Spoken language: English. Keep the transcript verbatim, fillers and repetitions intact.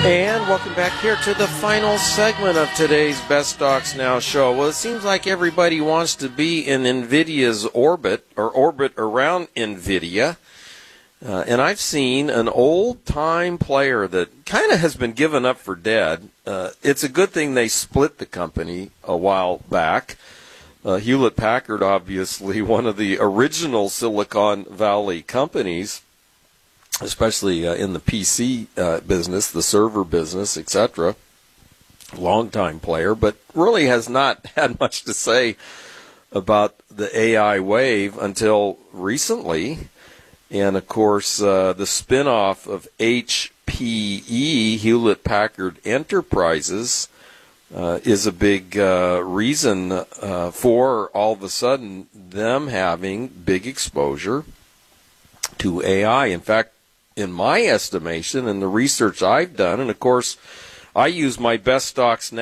And welcome back here to the final segment of today's Best Stocks Now show. Well, it seems like everybody wants to be in NVIDIA's orbit, or orbit around NVIDIA. Uh, and I've seen an old-time player that kind of has been given up for dead. Uh, it's a good thing they split the company a while back. Uh, Hewlett-Packard, obviously, one of the original Silicon Valley companies, especially uh, in the P C uh, business, the server business, et cetera. Long-time player, but really has not had much to say about the A I wave until recently. And, of course, uh, the spinoff of H P E, Hewlett-Packard Enterprises, uh, is a big uh, reason uh, for all of a sudden them having big exposure to A I. In fact, in my estimation and the research I've done, and, of course, I use my Best Stocks Now